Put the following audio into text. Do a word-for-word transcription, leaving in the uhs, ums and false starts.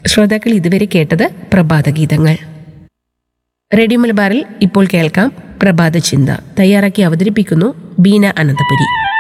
ശ്രോതാക്കൾ ഇതുവരെ കേട്ടത് പ്രഭാതഗീതങ്ങൾ. റേഡിയോ മലബാറിൽ ഇപ്പോൾ കേൾക്കാം പ്രഭാത ചിന്ത. തയ്യാറാക്കി അവതരിപ്പിക്കുന്നു ബീന അനന്തപുരി.